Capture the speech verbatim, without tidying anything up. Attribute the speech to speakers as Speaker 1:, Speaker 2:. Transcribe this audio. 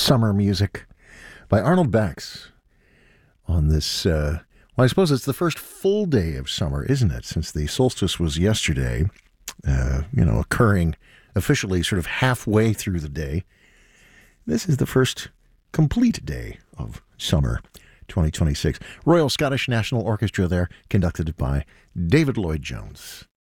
Speaker 1: summer music by Arnold Bax on this, uh, well, I suppose it's the first full day of summer, isn't it? Since the solstice was yesterday, uh, you know, occurring officially sort of halfway through the day. This is the first complete day of summer twenty twenty-six. Royal Scottish National Orchestra there, conducted by David Lloyd-Jones.